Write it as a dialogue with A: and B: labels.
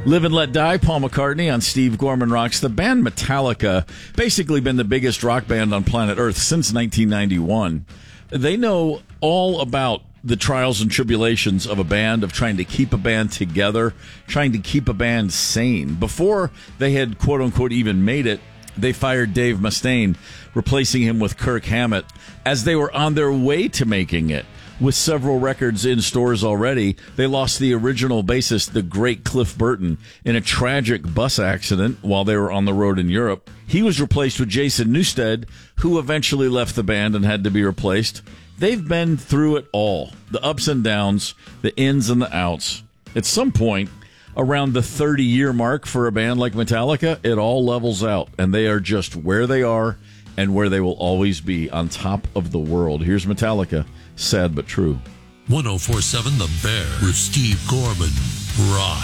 A: Live and Let Die, Paul McCartney on Steve Gorman Rocks. The band Metallica, basically been the biggest rock band on planet Earth since 1991. They know all about the trials and tribulations of a band, of trying to keep a band together, trying to keep a band sane. Before they had, quote-unquote, even made it, they fired Dave Mustaine, replacing him with Kirk Hammett, as they were on their way to making it. With several records in stores already, they lost the original bassist, the great Cliff Burton, in a tragic bus accident while they were on the road in Europe. He was replaced with Jason Newsted, who eventually left the band and had to be replaced. They've been through it all, the ups and downs, the ins and the outs. At some point, around the 30-year mark for a band like Metallica, it all levels out, and they are just where they are and where they will always be, on top of the world. Here's Metallica, Sad But True.
B: 104.7 The Bear with Steve Gorman. Rock.